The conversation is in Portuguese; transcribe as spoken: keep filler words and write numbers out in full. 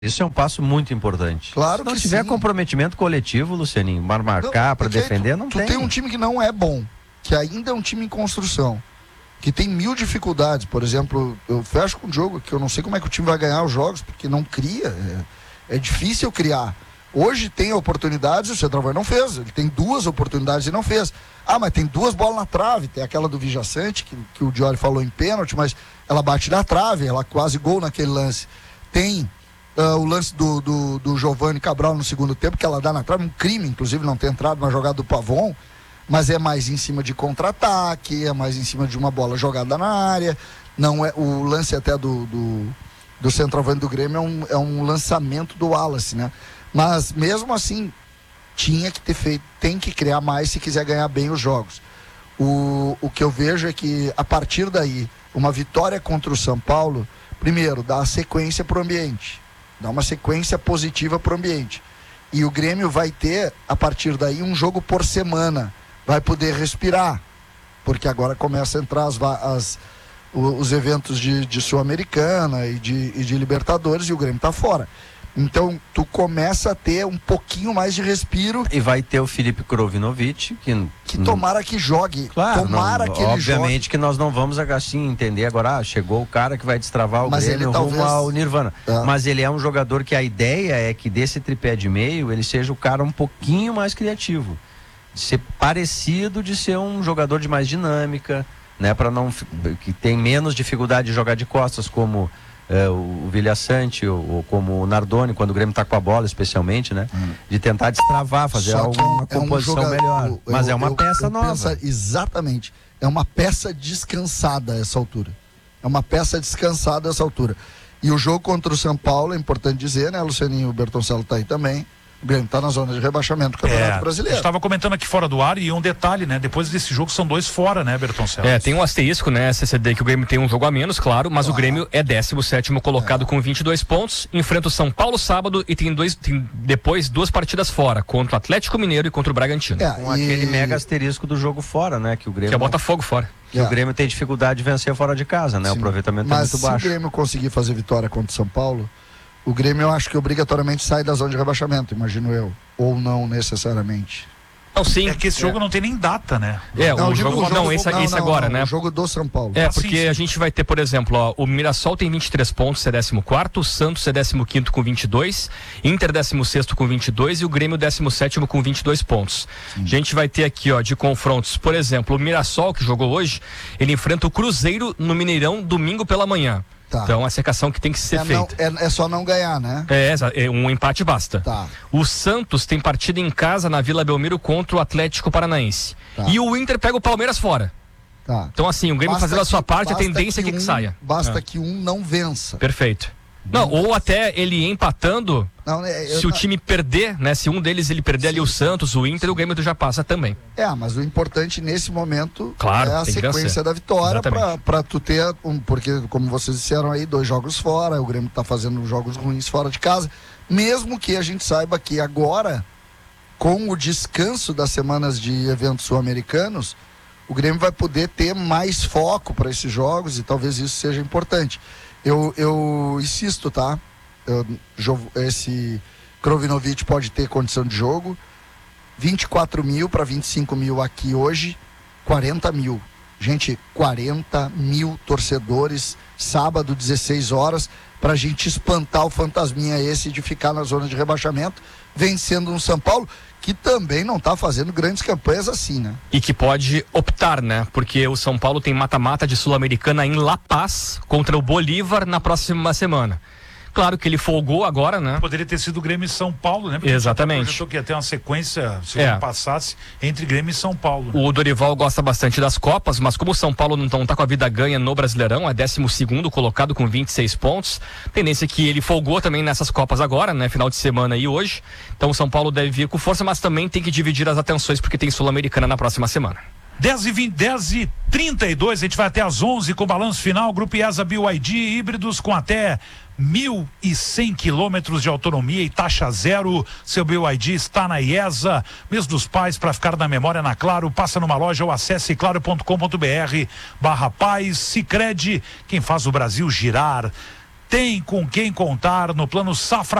Isso é um passo muito importante. Claro Se não que tiver sim. comprometimento coletivo, Lucianinho, marcar para defender, não tu, tem. Tu tem um time que não é bom, que ainda é um time em construção, que tem mil dificuldades. Por exemplo, eu fecho com o jogo que eu não sei como é que o time vai ganhar os jogos, porque não cria. É, é difícil criar. Hoje tem oportunidades e o centroavante não fez. Ele tem duas oportunidades e não fez. Ah, mas tem duas bolas na trave. Tem aquela do Vijaçante, que, que o Diori falou em pênalti, mas ela bate na trave, ela quase gol naquele lance. Tem uh, o lance do, do, do Giovani Cabral no segundo tempo, que ela dá na trave, um crime, inclusive, não ter entrado na jogada do Pavon, mas é mais em cima de contra-ataque, é mais em cima de uma bola jogada na área. Não é, o lance até do, do, do centroavante do Grêmio é um, é um lançamento do Wallace, né? Mas mesmo assim, tinha que ter feito, tem que criar mais se quiser ganhar bem os jogos. O, o que eu vejo é que, a partir daí, uma vitória contra o São Paulo, primeiro, dá sequência para o ambiente, dá uma sequência positiva para o ambiente. E o Grêmio vai ter, a partir daí, um jogo por semana, vai poder respirar, porque agora começa a entrar as, as, os eventos de, de Sul-Americana e de, e de Libertadores, e o Grêmio está fora. Então, tu começa a ter um pouquinho mais de respiro. E vai ter o Felipe Krovinovic, que... Que tomara que jogue. Claro, tomara não, que ele obviamente jogue. que nós não vamos assim entender agora, ah, chegou o cara que vai destravar o Mas Grêmio ele rumo talvez... ao Nirvana. É. Mas ele é um jogador que a ideia é que desse tripé de meio, ele seja o cara um pouquinho mais criativo. De ser parecido, de ser um jogador de mais dinâmica, né, para não... que tem menos dificuldade de jogar de costas, como... É, o Vijaçante ou, ou como o Nardoni, quando o Grêmio está com a bola, especialmente, né? Hum. De tentar destravar, fazer alguma é um composição jogador, melhor. Eu, eu, Mas é uma eu, peça eu nova. Penso, exatamente. É uma peça descansada a essa altura. É uma peça descansada a essa altura. E o jogo contra o São Paulo, é importante dizer, né? Lucianinho, o Bertoncello está aí também. O Grêmio está na zona de rebaixamento do Campeonato é, Brasileiro. Eu estava comentando aqui fora do ar, e um detalhe, né? Depois desse jogo são dois fora, né, Bertoncello? É, tem um asterisco, né, C C D, que o Grêmio tem um jogo a menos, claro, mas ah. o Grêmio é décimo sétimo colocado é. com vinte e dois pontos, enfrenta o São Paulo sábado e tem, dois, tem depois duas partidas fora, contra o Atlético Mineiro e contra o Bragantino. É, com e... aquele mega asterisco do jogo fora, né? Que o Grêmio... Que é o Botafogo fora. Que é. o Grêmio tem dificuldade de vencer fora de casa, né? Sim. O aproveitamento mas é muito baixo. Mas se o Grêmio conseguir fazer vitória contra o São Paulo, o Grêmio, eu acho que obrigatoriamente sai da zona de rebaixamento, imagino eu. Ou não necessariamente. Não, sim. É que esse jogo é. não tem nem data, né? É, não, o jogo, jogo, não, esse, não, esse não, agora, não, né? O jogo do São Paulo. É, ah, porque sim, sim. a gente vai ter, por exemplo, ó, o Mirassol tem vinte e três pontos, é décimo quarto, o Santos é décimo quinto com vinte e dois, Inter décimo sexto com vinte e dois e o Grêmio décimo sétimo com vinte e dois pontos. Sim. A gente vai ter aqui, ó, de confrontos, por exemplo, o Mirassol, que jogou hoje, ele enfrenta o Cruzeiro no Mineirão domingo pela manhã. Tá. Então, a secação que tem que ser é feita. Não, é, é só não ganhar, né? É, é, um empate basta. Tá. O Santos tem partida em casa na Vila Belmiro contra o Atlético Paranaense. Tá. E o Inter pega o Palmeiras fora. Tá. Então, assim, o Grêmio basta fazendo que, a sua parte, a tendência que é que, um, que saia. Basta é. que um não vença. Perfeito. Não, ou até ele empatando, não, eu, se eu, o time perder, né? Se um deles ele perder sim, ali o Santos, o Inter, sim. o Grêmio já passa também. É, mas o importante nesse momento claro, é a sequência da vitória pra, pra tu ter, um, porque como vocês disseram aí, dois jogos fora, o Grêmio tá fazendo jogos ruins fora de casa, mesmo que a gente saiba que agora, com o descanso das semanas de eventos sul-americanos, o Grêmio vai poder ter mais foco para esses jogos e talvez isso seja importante. Eu, eu insisto, tá? Eu, esse Krovinovic pode ter condição de jogo. vinte e quatro mil para vinte e cinco mil aqui hoje, quarenta mil. Gente, quarenta mil torcedores, sábado, dezesseis horas, pra gente espantar o fantasminha esse de ficar na zona de rebaixamento, vencendo um São Paulo que também não está fazendo grandes campanhas assim, né? E que pode optar, né? Porque o São Paulo tem mata-mata de Sul-Americana em La Paz contra o Bolívar na próxima semana. Claro que ele folgou agora, né? Poderia ter sido Grêmio e São Paulo, né? Porque exatamente. Projetou que ia ter uma sequência, se é. não passasse, entre Grêmio e São Paulo. Né? O Dorival gosta bastante das Copas, mas como o São Paulo não está com a vida ganha no Brasileirão, é décimo segundo colocado com vinte e seis pontos. Tendência que ele folgou também nessas Copas agora, né? Final de semana e hoje. Então o São Paulo deve vir com força, mas também tem que dividir as atenções porque tem Sul-Americana na próxima semana. dez e vinte, dez e trinta e dois, a gente vai até às onze com o balanço final. Grupo IESA B Y D, híbridos com até mil e cem quilômetros de autonomia e taxa zero. Seu B Y D está na IESA. Mês dos pais, para ficar na memória na Claro. Passa numa loja ou acesse claro ponto com ponto br barra paz. Sicredi, quem faz o Brasil girar. tem com quem contar no plano Safra